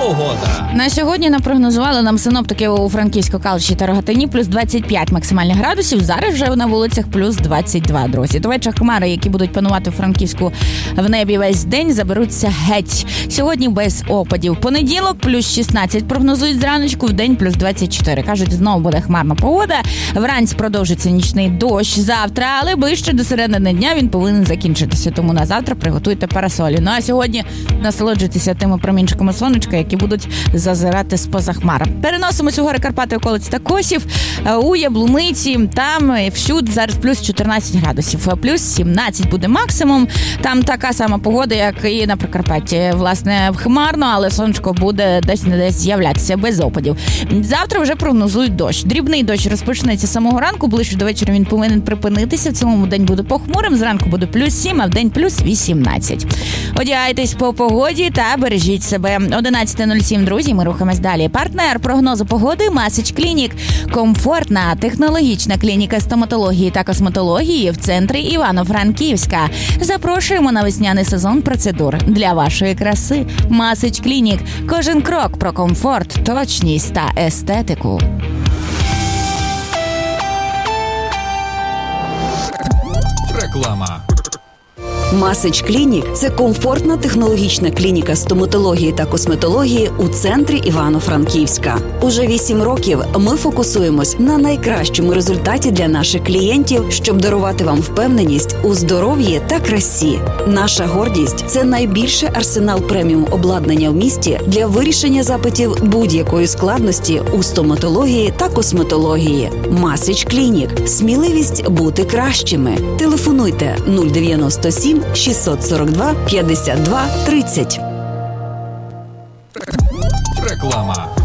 погода. На сьогодні напрогнозували нам синоптики у Франківську, Калуші та Рогатині плюс 25 максимальних градусів. Зараз вже на вулицях плюс 22, друзі. До вечора хмари, які будуть панувати у Франківську в небі весь день, заберуться геть. Сьогодні без опадів. Понеділок плюс 16 прогнозують зраночку, в день плюс 24. Кажуть, знову буде хмарна погода. Вранці продовжиться нічний дощ завтра, але ближче до середини дня він повинен закінчитися. Тому на завтра приготуйте парасолі. Ну а сьогодні насолоджуйтеся тими промінчиками сонечка, які будуть зазирати з-поза хмар. Переносимось у гори Карпати, околиць та Косів, у Яблуниці. Там всюди зараз плюс 14 градусів, плюс 17 буде максимум. Там така сама погода, як і на Прикарпатті. Власне, хмарно, але сонечко буде десь-не-десь з'являтися без опадів. Завтра вже прогнозують дощ. Дрібний дощ розпочнеться з самого ранку, ближче до вечора він повинен припинитися. В цілому день буде похмурим, зранку буде плюс 7, а в день плюс 18. Одягайтесь по погоді та бережіть себе. 11:07, друзі, ми рухаємось далі. Партнер прогнозу погоди Масич Клінік. Комфортна технологічна клініка стоматології та косметології в центрі Івано-Франківська. Запрошуємо на весняний сезон процедур для вашої краси. Масич Клінік. Кожен крок про комфорт, точність та естетику. Реклама. Масич Клінік – це комфортна технологічна клініка стоматології та косметології у центрі Івано-Франківська. Уже 8 років ми фокусуємось на найкращому результаті для наших клієнтів, щоб дарувати вам впевненість у здоров'ї та красі. Наша гордість – це найбільший арсенал преміум обладнання в місті для вирішення запитів будь-якої складності у стоматології та косметології. Масич Клінік – сміливість бути кращими. Телефонуйте 097 642 52 30. Реклама.